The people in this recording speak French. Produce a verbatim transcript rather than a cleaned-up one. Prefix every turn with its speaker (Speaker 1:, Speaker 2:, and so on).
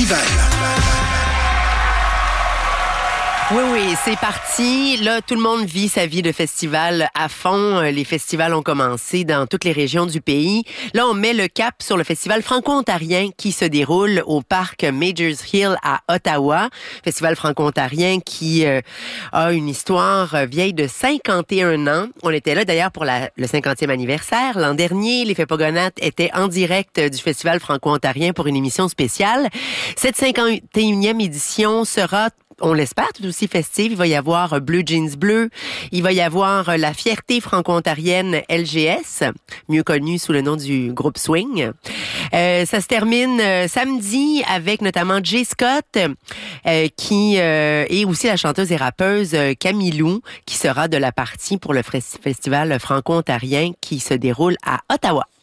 Speaker 1: festival.
Speaker 2: Oui, oui, c'est parti. Là, tout le monde vit sa vie de festival à fond. Les festivals ont commencé dans toutes les régions du pays. Là, on met le cap sur le festival franco-ontarien qui se déroule au parc Majors Hill à Ottawa. Festival franco-ontarien qui euh, a une histoire vieille de cinquante et un ans. On était là d'ailleurs pour la, le cinquantième anniversaire. L'an dernier, les Fépogonates étaient en direct du festival franco-ontarien pour une émission spéciale. Cette cinquante et unième édition sera, on l'espère, tout aussi festive. Il va y avoir Bleu Jeans Bleu. Il va y avoir la fierté franco-ontarienne L G S, mieux connue sous le nom du groupe Swing. Euh, ça se termine euh, samedi avec notamment Jay Scott, euh, qui euh, est aussi la chanteuse et rappeuse euh, Camille Lou, qui sera de la partie pour le festival franco-ontarien qui se déroule à Ottawa.